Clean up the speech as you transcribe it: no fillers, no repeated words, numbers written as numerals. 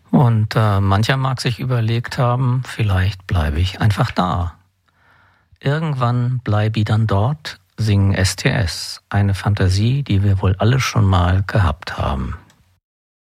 Und mancher mag sich überlegt haben, vielleicht bleibe ich einfach da. Irgendwann bleibe ich dann dort, singen STS, eine Fantasie, die wir wohl alle schon mal gehabt haben.